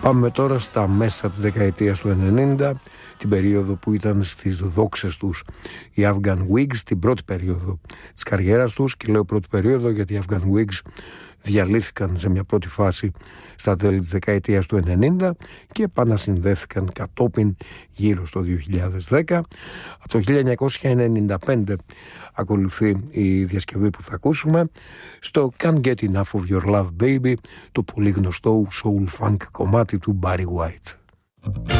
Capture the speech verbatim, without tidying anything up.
Πάμε τώρα στα μέσα της δεκαετίας του ενενήντα, την περίοδο που ήταν στις δόξες τους οι Afghan Wigs, την πρώτη περίοδο της καριέρας τους, και λέω πρώτη περίοδο γιατί οι Afghan Wigs διαλύθηκαν σε μια πρώτη φάση στα τέλη της δεκαετίας του ενενήντα και επανασυνδέθηκαν κατόπιν γύρω στο δύο χιλιάδες δέκα. Από το χίλια εννιακόσια ενενήντα πέντε ακολουθεί η διασκευή που θα ακούσουμε στο Can't Get Enough of Your Love Baby, το πολύ γνωστό soul funk κομμάτι του Barry White.